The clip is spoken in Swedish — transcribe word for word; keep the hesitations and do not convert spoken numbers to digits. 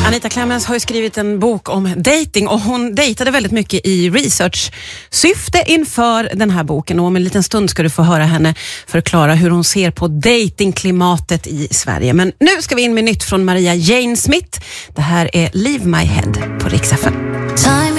Anita Clemens har ju skrivit en bok om dating och hon dejtade väldigt mycket i research-syfte inför den här boken. Och om en liten stund ska du få höra henne förklara hur hon ser på datingklimatet i Sverige. Men nu ska vi in med nytt från Maria Jane Smith. Det här är Leave My Head på Rix F M.